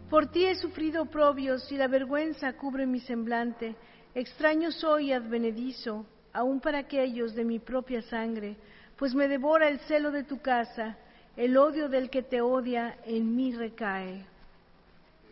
Por ti he sufrido oprobios y la vergüenza cubre mi semblante. Extraño soy y advenedizo, aun para aquellos de mi propia sangre, pues me devora el celo de tu casa, el odio del que te odia en mí recae.